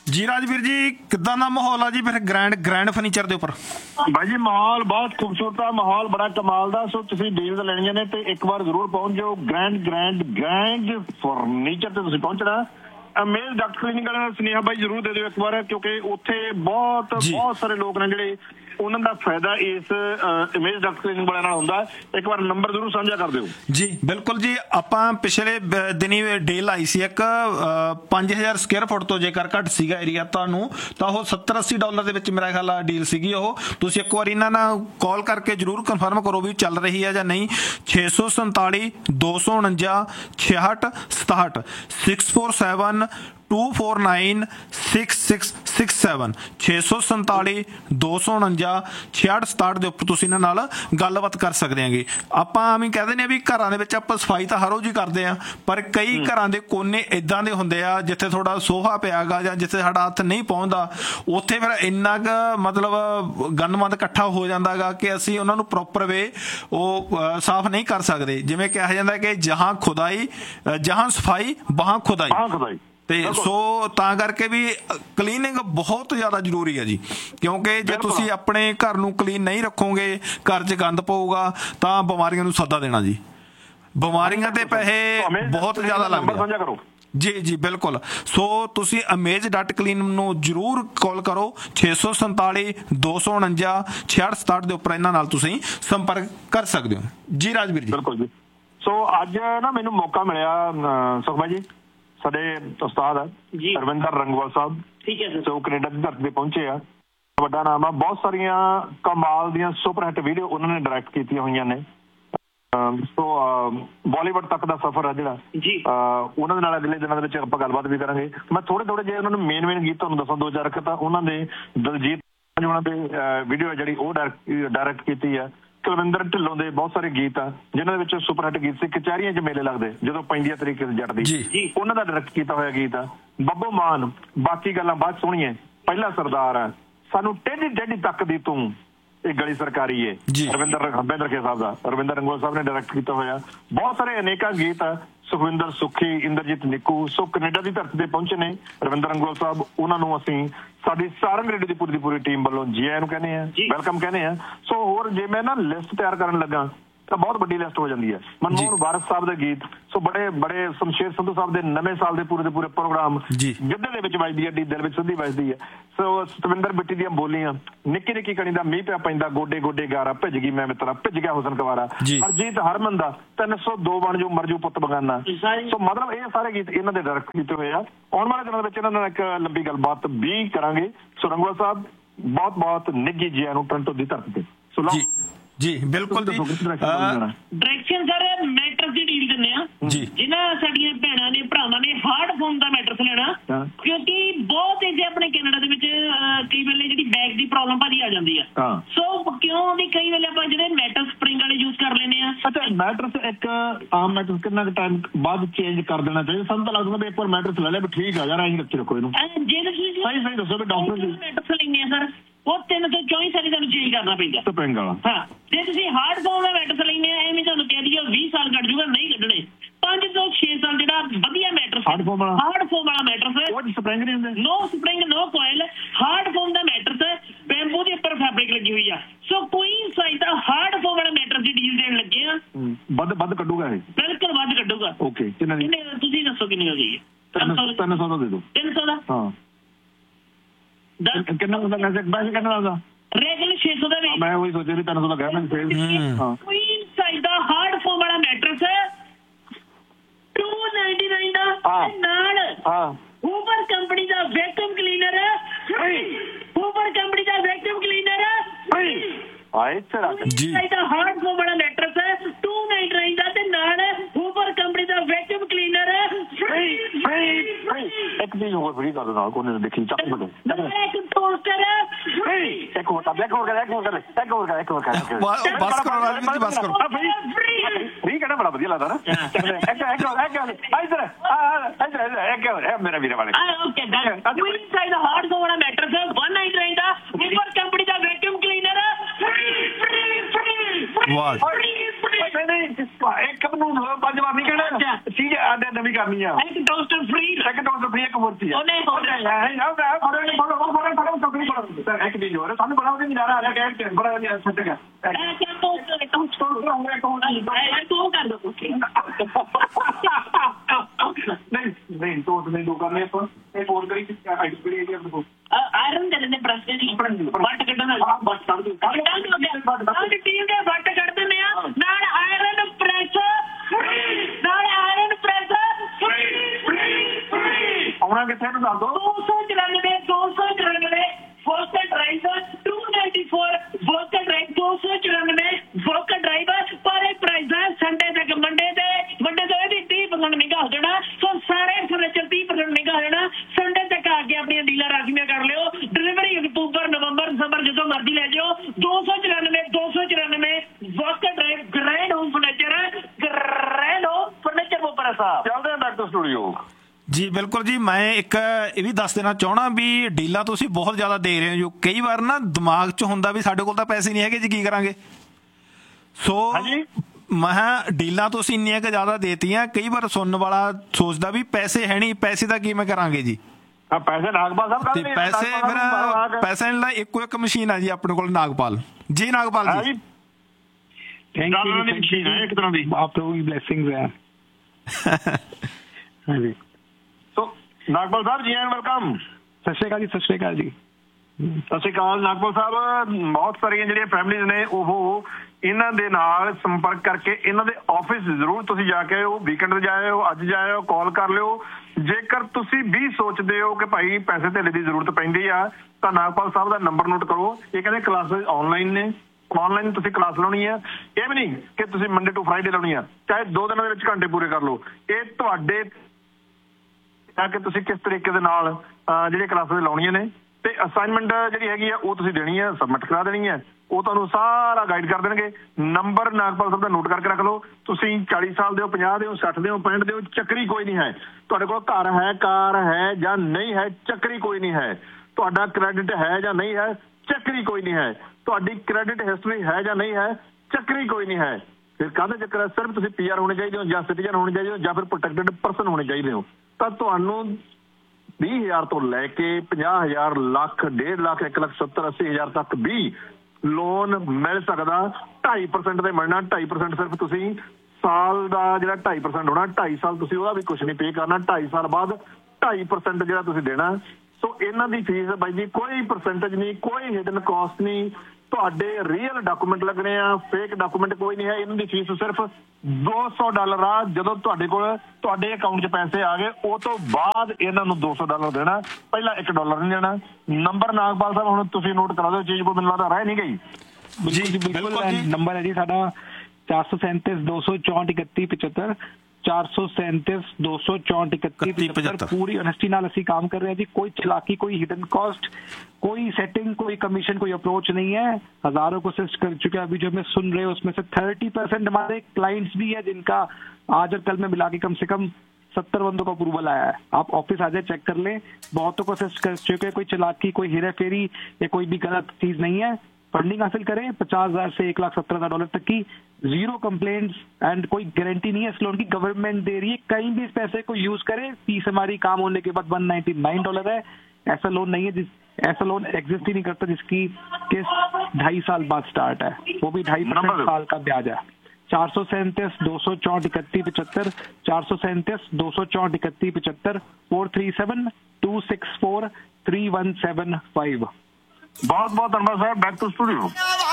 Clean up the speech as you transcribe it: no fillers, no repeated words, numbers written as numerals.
ਜੀ ਰਾਜਵੀਰ ਜੀ, ਕਿੱਦਾਂ ਦਾ ਮਾਹੌਲ ਆ ਜੀ ਫਿਰ ਗ੍ਰੈਂਡ ਫਰਨੀਚਰ ਦੇ ਉੱਪਰ? ਬਾਈ ਜੀ ਮਾਹੌਲ ਬਹੁਤ ਖੂਬਸੂਰਤ ਆ, ਮਾਹੌਲ ਬੜਾ ਕਮਾਲ ਦਾ। ਸੋ ਤੁਸੀਂ ਡੀਲਸ ਲੈਣੀਆਂ ਨੇ ਤੇ ਇੱਕ ਵਾਰ ਜ਼ਰੂਰ ਪਹੁੰਚ ਜਾਓ ਗ੍ਰੈਂਡ ਫਰਨੀਚਰ ਤੇ ਤੁਸੀਂ ਪਹੁੰਚਣਾ। ਅਮੇਜ਼ ਡਾਕਟਰ ਕਲੀਨਿਕ ਵਾਲਿਆਂ ਦਾ ਸੁਨੇਹਾ ਬਾਈ ਜ਼ਰੂਰ ਦੇ ਦਿਓ ਇੱਕ ਵਾਰ, ਕਿਉਂਕਿ ਉੱਥੇ ਬਹੁਤ ਸਾਰੇ ਲੋਕ ਨੇ ਜਿਹੜੇ ਉਹਨਾਂ ਦਾ ਫਾਇਦਾ ਇਸ ਇਮੇਜ ਡਾਕਟਰ ਕਲੀਨਿਕ ਵਾਲਿਆਂ ਨਾਲ ਹੁੰਦਾ। ਇੱਕ ਵਾਰ ਨੰਬਰ ਜ਼ਰੂਰ ਸਾਂਝਾ ਕਰ ਦਿਓ ਜੀ। ਬਿਲਕੁਲ ਜੀ, ਆਪਾਂ ਪਿਛਲੇ ਦਿਨੀ ਡੀਲ ਆਈ ਸੀ ਇੱਕ 5000 ਸਕੁਅਰ ਫੁੱਟ ਤੋਂ ਜੇਕਰ ਘੱਟ ਸੀਗਾ ਏਰੀਆ ਤੁਹਾਨੂੰ, ਤਾਂ ਉਹ $70-80 ਦੇ ਵਿੱਚ ਮੇਰਾ ਖਿਆਲ ਆ ਡੀਲ ਸੀਗੀ ਉਹ। ਤੁਸੀਂ ਇੱਕ ਵਾਰ ਇਹਨਾਂ ਨਾਲ ਕਾਲ ਕਰਕੇ ਜ਼ਰੂਰ ਕਨਫਰਮ ਕਰੋ ਵੀ ਚੱਲ ਰਹੀ ਹੈ ਜਾਂ ਨਹੀਂ। 647 249 66 67 647 249 6667 647 249 66 67 ਦੇ ਉੱਪਰ ਤੁਸੀਂ ਇਹਨਾਂ ਨਾਲ ਗੱਲਬਾਤ ਕਰ ਸਕਦੇ ਆਂਗੇ। ਆਪਾਂ ਐਵੇਂ ਕਹਿ ਦਿੰਦੇ ਆ ਵੀ ਘਰਾਂ ਦੇ ਵਿੱਚ ਆਪਾਂ ਸਫਾਈ ਤਾਂ ਹਰ ਰੋਜ਼ ਹੀ ਕਰਦੇ ਆ, ਪਰ ਕਈ ਘਰਾਂ ਦੇ ਕੋਨੇ ਇਦਾਂ ਦੇ ਹੁੰਦੇ ਆ ਜਿੱਥੇ ਥੋੜਾ ਸੋਫਾ ਪਿਆਗਾ ਜਾਂ ਜਿੱਥੇ ਸਾਡਾ ਹੱਥ ਨਹੀਂ ਪਹੁੰਚਦਾ, ਉੱਥੇ ਫਿਰ ਇੰਨਾ ਕੁ ਮਤਲਬ ਗੰਦਮੰਦ ਇਕੱਠਾ ਹੋ ਜਾਂਦਾ ਗਾ ਕਿ ਅਸੀਂ ਉਹਨਾਂ ਨੂੰ ਪ੍ਰੋਪਰ ਵੇ ਉਹ ਸਾਫ਼ ਨਹੀਂ ਕਰ ਸਕਦੇ। ਜਿਵੇਂ ਕਿਹਾ ਜਾਂਦਾ ਕਿ ਜਹਾਂ ਖੁਦਾਈ ਜਹਾਂ ਸਫਾਈ ਵਹਾਂ ਖੁਦਾਈ। ਤੇ ਸੋ ਤਾਂ ਕਰਕੇ ਵੀ ਕਲੀਨਿੰਗ ਬਹੁਤ ਜ਼ਿਆਦਾ ਜ਼ਰੂਰੀ ਹੈ ਜੀ, ਕਿਉਂਕਿ ਜੇ ਤੁਸੀਂ ਆਪਣੇ ਘਰ ਨੂੰ ਕਲੀਨ ਨਹੀਂ ਰੱਖੋਗੇ, ਘਰ 'ਚ ਗੰਦ ਪਊਗਾ ਤਾਂ ਬਿਮਾਰੀਆਂ ਨੂੰ ਸੱਦਾ ਦੇਣਾ ਜੀ। ਬਿਮਾਰੀਆਂ ਦੇ ਪੈਸੇ ਬਹੁਤ ਜ਼ਿਆਦਾ ਲੱਗਦੇ। ਜੀ ਬਿਲਕੁਲ। ਸੋ ਤੁਸੀਂ ਅਮੇਜ਼ ਡਾਟ ਕਲੀਨ ਨੂੰ ਜ਼ਰੂਰ ਕਾਲ ਕਰੋ। 647 249 66 67 ਦੇ ਉੱਪਰ ਇਹਨਾਂ ਨਾਲ ਤੁਸੀਂ ਸੰਪਰਕ ਕਰ ਸਕਦੇ ਹੋ ਜੀ। ਰਾਜਵੀਰ ਜੀ ਬਿਲਕੁਲ ਜੀ। ਸੋ ਅੱਜ ਨਾ ਮੈਨੂੰ ਮੌਕਾ ਮਿਲਿਆ ਸੁਖਮਾ ਜੀ, ਸਾਡੇ ਉਸਤਾਦ ਆ ਰਵਿੰਦਰ ਰੰਗਵਾਲ ਸਾਹਿਬ, ਠੀਕ ਹੈ ਜੀ, ਸੋ ਕੈਨੇਡਾ ਦੀ ਧਰਤੀ ਤੇ ਪਹੁੰਚੇ ਆ। ਵੱਡਾ ਨਾਮ ਆ, ਬਹੁਤ ਸਾਰੀਆਂ ਕਮਾਲ ਦੀਆਂ ਸੁਪਰ ਹਿੱਟ ਵੀਡੀਓ ਉਹਨਾਂ ਨੇ ਡਾਇਰੈਕਟ ਕੀਤੀਆਂ ਹੋਈਆਂ ਨੇ। ਸੋ ਬਾਲੀਵੁੱਡ ਤੱਕ ਦਾ ਸਫ਼ਰ ਆ ਜਿਹੜਾ ਉਹਨਾਂ ਦੇ ਨਾਲ ਅਗਲੇ ਦਿਨਾਂ ਦੇ ਵਿੱਚ ਆਪਾਂ ਗੱਲਬਾਤ ਵੀ ਕਰਾਂਗੇ। ਮੈਂ ਥੋੜੇ ਜਿਹੇ ਉਹਨਾਂ ਨੂੰ ਮੇਨ ਗੀਤ ਤੁਹਾਨੂੰ ਦੱਸਾਂ, 2 ਚਾਰ ਤਾਂ ਉਹਨਾਂ ਦੇ ਦਲਜੀਤ ਉਹਨਾਂ ਦੇ ਵੀਡੀਓ ਜਿਹੜੀ ਉਹ ਡਾਇਰੈਕਟ ਕੀਤੀ ਆ। ਕੁਲਵਿੰਦਰ ਢਿੱਲੋਂ ਦੇ ਬਹੁਤ ਸਾਰੇ ਗੀਤ ਆ ਜਿਨ੍ਹਾਂ ਦੇ ਵਿੱਚ ਸੁਪਰ ਹਿੱਟ ਗੀਤ ਸੀ। ਕਚਹਿਰੀਆਂ 'ਚ ਮੇਲੇ ਲੱਗਦੇ ਜਦੋਂ ਪੈਂਦੀ ਆ ਤਰੀਕੇ ਜੱਟ ਦੀ, ਉਹਨਾਂ ਦਾ ਡਾਇਰੈਕਟ ਕੀਤਾ ਹੋਇਆ ਗੀਤ ਆ। ਬੱਬੂ ਮਾਨ ਬਾਕੀ ਗੱਲਾਂ ਬਾਅਦ ਸੁਣੀਏ, ਪਹਿਲਾ ਸਰਦਾਰ ਆ, ਸਾਨੂੰ ਟੇਢੀ ਤੱਕਦੀ ਤੂੰ, ਇਹ ਗਲੀ ਸਰਕਾਰੀ ਏ, ਰਵਿੰਦਰ ਖੇ ਸਾਹਿਬ ਦਾ, ਰਵਿੰਦਰ ਰੰਗੋਲ ਸਾਹਿਬ ਨੇ ਡਾਇਰੈਕਟ ਕੀਤਾ ਹੋਇਆ। ਬਹੁਤ ਸਾਰੇ ਅਨੇਕਾਂ ਗੀਤ ਆ। ਸੁਖਵਿੰਦਰ ਸੁੱਖੀ, ਇੰਦਰਜੀਤ ਨਿੱਕੂ, ਸੋ ਕੈਨੇਡਾ ਦੀ ਧਰਤੀ ਤੇ ਪਹੁੰਚੇ ਨੇ ਰਵਿੰਦਰ ਰੰਗੋਲ ਸਾਹਿਬ। ਉਹਨਾਂ ਨੂੰ ਅਸੀਂ ਸਾਡੀ ਸਾਰੰਗ ਰੇਡੀਓ ਦੀ ਪੂਰੀ ਟੀਮ ਵੱਲੋਂ ਜੀ ਆਇਆਂ ਨੂੰ ਕਹਿੰਦੇ ਆ, ਵੈਲਕਮ ਕਹਿੰਦੇ ਆ। ਸੋ ਹੋਰ ਜੇ ਮੈਂ ਨਾ ਲਿਸਟ ਤਿਆਰ ਕਰਨ ਲੱਗਾ ਤਾਂ ਬਹੁਤ ਵੱਡੀ ਲਿਸਟ ਹੋ ਜਾਂਦੀ ਹੈ। ਮਨਮੋਹਨ ਵਾਰਿਸ ਸਾਹਿਬ ਦੇ ਗੀਤ, ਸੋ ਬੜੇ ਸ਼ਮਸ਼ੇਰ ਸੰਧੂ ਸਾਹਿਬ ਦੇ ਨਵੇਂ ਸਾਲ ਦੇ ਪੂਰੇ ਪ੍ਰੋਗਰਾਮ ਗਿੱਧੇ ਦੇ ਵਿੱਚ ਵੱਜਦੀ ਹੈ, ਦਿਲ ਵਿੱਚ ਸਿੱਧੀ ਵੱਜਦੀ ਹੈ। ਸੋ ਸਤਵਿੰਦਰ ਬਿੱਟੀ ਦੀਆਂ ਬੋਲੀਆਂ, ਨਿੱਕੀ ਕਣੀ ਦਾ ਮੀਂਹ ਪਿਆ ਪੈਂਦਾ, ਗੋਡੇ ਗਾਰਾ, ਭਿੱਜ ਗਈ ਮੈਂ ਮਿੱਤਰਾ, ਭਿੱਜ ਗਿਆ ਹੁਸਨ ਕੁਵਾਰਾ, ਹਰਜੀਤ ਹਰਮਨ ਦਾ 302 ਬਣ ਜੋ ਮਰਜੂ ਪੁੱਤ ਬਗਾਨਾ। ਸੋ ਮਤਲਬ ਇਹ ਸਾਰੇ ਗੀਤ ਇਹਨਾਂ ਦੇ ਡਾਇਰੈਕਟ ਕੀਤੇ ਹੋਏ ਆ। ਆਉਣ ਵਾਲੇ ਦਿਨਾਂ ਦੇ ਵਿੱਚ ਇਹਨਾਂ ਨਾਲ ਇੱਕ ਲੰਬੀ ਗੱਲਬਾਤ ਵੀ ਕਰਾਂਗੇ। ਸੋ ਰੰਗਵਾ ਸਾਹਿਬ ਬਹੁਤ ਨਿੱਘੀ ਜੀ ਨੂੰ ਟੋਰਾਂਟੋ ਦੀ ਧਰਤੀ ਤੇ। ਸੋ ਜੀ ਬਿਲਕੁਲ ਜੀ। ਡਾਇਰੈਕਸ਼ਨ ਸਰ ਮੈਟਰਸ ਦੀ ਡੀਲ ਦਿੰਦੇ ਆ ਜਿਹਨਾਂ ਸਾਡੀਆਂ ਭੈਣਾਂ ਨੇ ਭਰਾਵਾਂ ਨੇ ਹਾਰਡ ਫੋਮ ਦਾ ਮੈਟਰਸ ਲੈਣਾ, ਕਿਉਂਕਿ ਬਹੁਤ ਇੱਥੇ ਆਪਣੇ ਕੈਨੇਡਾ ਦੇ ਵਿੱਚ ਕਈ ਵੇਲੇ ਜਿਹੜੀ ਬੈਕ ਦੀ ਪ੍ਰੋਬਲਮ ਭਾਜੀ ਆ ਜਾਂਦੀ ਆ। ਸੋ ਕਿਉਂ ਵੀ ਕਈ ਵੇਲੇ ਆਪਾਂ ਜਿਹੜੇ ਮੈਟਰ ਸਪਰਿੰਗ ਵਾਲੇ ਯੂਜ਼ ਕਰ ਲੈਂਦੇ ਆ। ਅੱਛਾ, ਮੈਟਰਸ ਇੱਕ ਆਮ ਮੈਟਰਸ ਕਿੰਨਾ ਟਾਈਮ ਬਾਅਦ ਚੇਂਜ ਕਰ ਦੇਣਾ ਚਾਹੀਦਾ? ਸਾਨੂੰ ਤਾਂ ਲੱਗਦਾ ਵੀ ਇੱਕ ਵਾਰ ਮੈਟਰਸ ਲੈ ਲਿਆ ਵੀ ਠੀਕ ਆ ਯਾਰ, ਅਸੀਂ ਰੱਖੋ ਇਹਨੂੰ। ਜੇ ਤੁਸੀਂ ਸਹੀ ਦੱਸੋ ਵੀ ਡਾਕਟਰ ਮੈਟਰਸ ਲੈਂਦੇ ਆ ਸਰ, ਉਹ 324 ਸਾਲ ਤੁਹਾਨੂੰ ਚੇਂਜ ਕਰਨਾ ਪੈਂਦਾ ਸਪਰਿੰਗ ਵਾਲਾ। ਹਾਂ, ਜੇ ਤੁਸੀਂ ਹਾਰਡ ਫੋਮ ਦਾ ਮੈਟਰਸ ਲੈਂਦੇ ਆ ਐਵੇਂ ਤੁਹਾਨੂੰ ਕਹਿ ਦਈਏ 20 ਸਾਲ ਕੱਢ ਜੂਗਾ, ਨਹੀਂ ਕੱਢਣੇ। 5 ਤੋਂ 6 ਸਾਲ ਜਿਹੜਾ ਵਧੀਆ ਮੈਟਰਸ ਹਾਰਡ ਫੋਮ ਵਾਲਾ ਮੈਟਰਸ, ਉਹ ਸਪਰਿੰਗ ਨਹੀਂ ਹੁੰਦੇ, ਨੋ ਸਪਰਿੰਗ ਨੋ ਕੋਇਲ, ਹਾਰਡ ਫੋਮ ਦਾ ਮੈਟਰਸ, ਬੈਂਬੂ ਦੇ ਉੱਪਰ ਫੈਬਰਿਕ ਲੱਗੀ ਹੋਈ ਆ। ਸੋ ਕੁਈਨ ਸਾਈਜ਼ ਦਾ ਹਾਰਡ ਫੋਮ ਵਾਲਾ ਮੈਟਰਸ ਦੀ ਡੀਲ ਦੇਣ ਲੱਗੇ ਆ। ਵੱਧ ਕੱਢੂਗਾ ਇਹ? ਬਿਲਕੁਲ ਵੱਧ ਕੱਢੂਗਾ। ਓਕੇ, ਕਿੰਨੇ ਤੁਸੀਂ ਦੱਸੋ ਕਿੰਨੀ ਹੋ ਗਈ? 300 ਦਾ ਦੇ ਦਿਓ। 300 ਦਾ? ਹਾਂ। ਕਿੰਨਾ ਹੁੰਦਾ ਵੈਸੇ ਕਿੰਨਾ ਹੁੰਦਾ? ਰੈਗੂਲਰ 600 ਦਾ। ਮੈਂ ਉਹੀ ਸੋਚਿਆ ਵੀ 300 ਦਾ ਕਹਿ ਮੈਂ। ਕੁਈਨ ਸਾਈਜ਼ ਦਾ ਹਾਰਡ ਫੋਮ ਵਾਲਾ ਮੈਟਰਸ 299 ਦਾ ਨਾਲ ਹੂਵਰ ਕੰਪਨੀ ਦਾ vacuum cleaner free. Hoover company ਦਾ ਵੈਕਿਊਮ ਕਲੀਨਰ ਫ੍ਰੀ। ਦਾ ਹਾਰਡ ਫੋਮ ਵਾਲਾ ਮੈਟਰਸ 299 ਦਾ ਤੇ ਨਾਲ ਹੂਵਰ ਕੰਪਨੀ ਦਾ ਵੈਕਿਊਮ ਕਲੀਨਰ ਫ੍ਰੀ। ਇੱਕ ਚੀਜ਼ ਹੋਰ ਫ੍ਰੀ ਕਰ ਦੋ ਨਾਲ, ਕੋਨੇ ਦੇਖੀ ਚੱਕ ਬਦੋ ਇੱਕ ਟੋਸਟਰ ਫ੍ਰੀ। ਇੱਕ ਹੋਰ ਕਰ ਬਸ ਕਰੋ ਫ੍ਰੀ ਕਹਿਣਾ ਬੜਾ ਵਧੀਆ ਲੱਗਦਾ ਨਾ। ਮੇਰਾ ਵੀਰ ਵਾਲੇ ਓਕੇ ਡਨ। ਕੁਈਨ ਸਾਈਜ਼ ਦਾ ਹਾਰਡ ਫੋਮ ਵਾਲਾ ਮੈਟਰਸ 199 ਦਾ ਹੂਵਰ ਕੰਪਨੀ ਦਾ ਵੈਕਿਊਮ ਕਲੀਨਰ ਫ੍ਰੀ। ਇੱਕ ਨੂੰ 5 ਵਾਰ ਨਹੀਂ ਕਹਿਣਾ ਠੀਕ ਹੈ ਆਡੇ ਨਵੀਂ ਕਰਨੀ ਆ ਇੱਕ ਟੋਸਟਰ ਫ੍ਰੀ ਇੱਕ ਮੁਰਤੀ ਆ ਉਹਨੇ ਇੱਕ ਦਿਨ ਹੋਰ ਸਾਨੂੰ ਬੜਾ ਉਹਦੇ ਨਜ਼ਾਰਾ ਆ ਰਿਹਾ ਕਹਿ ਬੜਾ ਸੱਟ ਗਿਆ ਤੂੰ ਕਰ ਦੋ ਨਹੀਂ ਤੋਂ ਨਹੀਂ ਦੋ ਕਰਨੇ ਆਪਾਂ ਇਹ ਫੋਨ ਕਰੀ ਆਈਡੀ ਏਰੀਆ ਤੋਂ ਆਇਰਨ ਦੇ ਨੇ ਪ੍ਰੈਸ ਦੀ ਵੱਟ ਕੱਢਣ ਵੱਟ ਕੱਢ ਦੋ ਸਾਡੀ ਟੀਮ ਦੇ ਵੱਟ ਕੱਢਦੇ ਨੇ ਨਾਲ ਆਇਰਨ ਪ੍ਰੈਸ ਆਉਣਾ ਕਿੱਥੇ ਨੂੰ ਦੱਸ ਦੋ 294 ਵੋਲਕਰ ਡਰਾਈਵਰ 294 ਵੋਲਕਰ ਡਰਾਈਵ 294 ਵੋਲਕਰ ਡਰਾਈਵਰ ਪਰ ਇਹ ਪ੍ਰਾਈਸ ਹੈ ਸੰਡੇ ਤੱਕ ਮੰਡੇ ਤੋਂ ਇਹਦੀ 30% ਮਹਿੰਗਾ ਹੋ ਜਾਣਾ ਸੋ ਸਾਰੇ ਫਰਨੀਚਰ 30% ਮਹਿੰਗਾ ਹੋ ਜਾਣਾ ਸੰਡੇ ਤੱਕ ਆ ਕੇ ਆਪਣੀਆਂ ਡੀਲਰ ਰਾਜ਼ਮੀਆਂ ਕਰ ਲਿਓ ਡਿਲੀਵਰੀ ਅਕਤੂਬਰ ਨਵੰਬਰ ਦਸੰਬਰ ਜਦੋਂ ਮਰਜ਼ੀ ਲੈ ਜਾਓ 294 ਵੋਲਕਰ ਡਰਾਈਵ ਗ੍ਰੈਂਡ ਹੋਮ ਫਰਨੀਚਰ ਵੋਪਰਾ ਸਾਹਿਬ ਚੱਲਦੇ ਆ ਡਾਕਟਰ ਸਟੂਡੀਓ ਜੀ ਬਿਲਕੁਲ ਜੀ ਮੈਂ ਇੱਕ ਇਹ ਵੀ ਦੱਸ ਦੇਣਾ ਚਾਹਣਾ ਵੀ ਡੀਲਾਂ ਤੁਸੀਂ ਬਹੁਤ ਜ਼ਿਆਦਾ ਦੇ ਰਹੇ ਹੋ ਜੋ ਕਈ ਵਾਰ ਨਾ ਦਿਮਾਗ 'ਚ ਹੁੰਦਾ ਵੀ ਸਾਡੇ ਕੋਲ ਤਾਂ ਪੈਸੇ ਨਹੀਂ ਹੈਗੇ ਜੀ ਕੀ ਕਰਾਂਗੇ ਸੋ ਮੈਂ ਡੀਲਾਂ ਤੁਸੀਂ ਇੰਨੀਆਂ ਕੁ ਜ਼ਿਆਦਾ ਦੇਤੀਆਂ ਕਈ ਵਾਰ ਸੁਣਨ ਵਾਲਾ ਸੋਚਦਾ ਵੀ ਪੈਸੇ ਹੈ ਨਹੀਂ ਪੈਸੇ ਦਾ ਕਿਵੇਂ ਕਰਾਂਗੇ ਜੀ ਪੈਸੇ ਨਾਗਪਾਲ ਸਾਹਿਬ ਤੇ ਪੈਸੇ ਫਿਰ ਪੈਸੇ ਲਈ ਇੱਕੋ ਇੱਕ ਮਸ਼ੀਨ ਆ ਜੀ ਆਪਣੇ ਕੋਲ ਨਾਗਪਾਲ ਜੀ ਨਾਗਪਾਲ ਜੀ ਥੈਂਕ ਯੂ ਇੱਕ ਤਰ੍ਹਾਂ ਦੀ ਆਪ ਲੋਗों की ब्लेसिंग्स है ਹਾਂਜੀ ਸੋ ਨਾਗਪਾਲ ਸਾਹਿਬ ਜੀ ਐਂਡ ਵੈਲਕਮ ਸਤਿ ਸ਼੍ਰੀ ਅਕਾਲ ਜੀ ਸਤਿ ਸ਼੍ਰੀ ਅਕਾਲ ਨਾਗਪਾਲ ਸਾਹਿਬ ਬਹੁਤ ਸਾਰੀਆਂ ਜਿਹੜੀਆਂ ਫੈਮਿਲੀਜ਼ ਨੇ ਉਹ ਇਹਨਾਂ ਦੇ ਨਾਲ ਸੰਪਰਕ ਕਰਕੇ ਇਹਨਾਂ ਦੇ ਆਫਿਸ ਜ਼ਰੂਰ ਤੁਸੀਂ ਜਾ ਕੇ ਆਓ ਵੀਕਐਂਡ ਤੇ ਜਾਇਓ ਅੱਜ ਜਾਇਓ ਕਾਲ ਕਰ ਲਿਓ ਜੇਕਰ ਤੁਸੀਂ ਵੀ ਸੋਚਦੇ ਹੋ ਕਿ ਭਾਈ ਪੈਸੇ ਧੇਲੇ ਦੀ ਜ਼ਰੂਰਤ ਪੈਂਦੀ ਆ ਤਾਂ ਨਾਗਪਾਲ ਸਾਹਿਬ ਦਾ ਨੰਬਰ ਨੋਟ ਕਰੋ ਇਹ ਕਹਿੰਦੇ ਕਲਾਸਿਸ ਆਨਲਾਈਨ ਨੇ ਆਨਲਾਈਨ ਤੁਸੀਂ ਕਲਾਸ ਲਾਉਣੀ ਆ ਇਹ ਵੀ ਨਹੀਂ ਕਿ ਤੁਸੀਂ ਮੰਡੇ ਟੂ ਫਰਾਈਡੇ ਲਾਉਣੀ ਆ ਚਾਹੇ 2 ਦਿਨਾਂ ਦੇ ਵਿੱਚ ਘੰਟੇ ਪੂਰੇ ਕਰ ਲਓ ਇਹ ਤੁਹਾਡੇ ਕਿ ਤੁਸੀਂ ਕਿਸ ਤਰੀਕੇ ਦੇ ਨਾਲ ਜਿਹੜੀਆਂ ਕਲਾਸਾਂ ਲਾਉਣੀਆਂ ਨੇ ਤੇ ਅਸਾਈਨਮੈਂਟ ਜਿਹੜੀ ਹੈਗੀ ਆ ਉਹ ਤੁਸੀਂ ਦੇਣੀ ਹੈ ਸਬਮਿਟ ਕਰਾ ਦੇਣੀ ਹੈ ਉਹ ਤੁਹਾਨੂੰ ਸਾਰਾ ਗਾਈਡ ਕਰ ਦੇਣਗੇ ਨੰਬਰ ਨਾਗਪਾਲ ਸਾਹਿਬ ਦਾ ਨੋਟ ਕਰਕੇ ਰੱਖ ਲਓ ਤੁਸੀਂ 40 ਸਾਲ ਦੇ ਹੋ 50 ਦੇ ਹੋ 60 ਦੇ ਹੋ 65 ਦੇ ਹੋ ਚੱਕਰੀ ਕੋਈ ਨਹੀਂ ਹੈ ਤੁਹਾਡੇ ਕੋਲ ਘਰ ਹੈ ਕਾਰ ਹੈ ਜਾਂ ਨਹੀਂ ਹੈ ਚੱਕਰੀ ਕੋਈ ਨਹੀਂ ਹੈ ਤੁਹਾਡਾ ਕ੍ਰੈਡਿਟ ਹੈ ਜਾਂ ਨਹੀਂ ਹੈ ਚੱਕਰੀ ਕੋਈ ਨਹੀਂ ਹੈ ਤੁਹਾਡੀ ਕ੍ਰੈਡਿਟ ਹਿਸਟਰੀ ਹੈ ਜਾਂ ਨਹੀਂ ਹੈ ਚੱਕਰੀ ਕੋਈ ਨਹੀਂ ਹੈ ਫਿਰ ਕਾਹਦਾ ਚੱਕਰ ਹੈ ਸਿਰਫ ਤੁਸੀਂ PR ਹੋਣੇ ਚਾਹੀਦੇ ਹੋ ਜਾਂ ਸਿਟੀਜ਼ਨ ਹੋਣੇ ਚਾਹੀਦੇ ਹੋ ਜਾਂ ਫਿਰ ਪ੍ਰੋਟੈਕਟਡ ਪਰਸਨ ਹੋਣੇ ਚਾਹੀਦੇ ਹੋ ਤਾਂ ਤੁਹਾਨੂੰ 20,000 ਤੋਂ ਲੈ ਕੇ 50,000 ਲੱਖ 1.5 ਲੱਖ 1,70,80,000 ਤੱਕ ਵੀ ਲੋਨ ਮਿਲ ਸਕਦਾ 2.5% ਤੇ ਮਿਲਣਾ 2.5% ਸਿਰਫ ਤੁਸੀਂ ਸਾਲ ਦਾ ਜਿਹੜਾ 2.5% ਹੋਣਾ 2.5 ਸਾਲ ਤੁਸੀਂ ਉਹਦਾ ਵੀ ਕੁਝ ਨਹੀਂ ਪੇ ਕਰਨਾ 2.5 ਸਾਲ ਬਾਅਦ 2.5% ਜਿਹੜਾ ਤੁਸੀਂ ਦੇਣਾ ਸੋ ਇਹਨਾਂ ਦੀ ਫੀਸ ਬਾਈ ਜੀ ਕੋਈ ਪਰਸੈਂਟੇਜ ਨਹੀਂ ਕੋਈ ਹਿਡਨ ਕਾਸਟ ਨਹੀਂ ਤੁਹਾਡੇ ਰੀਅਲ ਡਾਕੂਮੈਂਟ ਲੱਗਣੇ ਆ ਫੇਕ ਡਾਕੂਮੈਂਟ ਕੋਈ ਨਹੀਂ ਹੈ ਇਹਨਾਂ ਦੀ ਫੀਸ ਸਿਰਫ $200 ਆ ਜਦੋਂ ਤੁਹਾਡੇ ਕੋਲ ਤੁਹਾਡੇ ਅਕਾਊਂਟ 'ਚ ਪੈਸੇ ਆ ਗਏ ਉਹ ਤੋਂ ਬਾਅਦ ਇਹਨਾਂ ਨੂੰ $200 ਦੇਣਾ ਪਹਿਲਾਂ $1 ਨਹੀਂ ਦੇਣਾ ਨੰਬਰ ਨਾਗਪਾਲ ਸਾਹਿਬ ਹੁਣ ਤੁਸੀਂ ਨੋਟ ਕਰਾ ਦਿਓ ਚੀਜ਼ ਕੋਈ ਮੈਨੂੰ ਲੱਗਦਾ ਰਹਿ ਨਹੀਂ ਗਈ ਜੀ ਬਿਲਕੁਲ ਨੰਬਰ ਹੈ ਜੀ ਸਾਡਾ 437 264 3175 437 264 3175 पूरी ऑनेस्टी नाल ਅਸੀਂ काम कर रहे हैं जी कोई चालाकी कोई हिडन कॉस्ट कोई सेटिंग कोई कमीशन कोई अप्रोच नहीं है हजारों को असिस्ट कर चुके हैं अभी जो हमें सुन रहे हो उसमें से 30% हमारे क्लाइंट्स भी है जिनका आज और कल में मिला के कम से कम 70 बंदों का अप्रूवल आया है आप ऑफिस आ जाए चेक कर लें बहुतों को असिस्ट कर चुके हैं कोई चालाकी कोई हेरा फेरी या कोई भी गलत चीज नहीं है फंडिंग हासिल करें 50,000 से $1,70,000 तक की जीरो कंप्लेंट्स एंड कोई गारंटी नहीं है इस लोन की गवर्नमेंट दे रही है कहीं भी इस पैसे को यूज करें फीस हमारी काम होने के बाद $199 है ऐसा लोन नहीं है ऐसा लोन एग्जिस्ट ही नहीं करता जिसकी किस्त 2.5 साल बाद स्टार्ट है वो भी 2.5% साल का ब्याज है 437 264 3175 437 264 3175 437 264 3175 बहुत बहुत धन्यवाद सर बैक टू स्टूडियो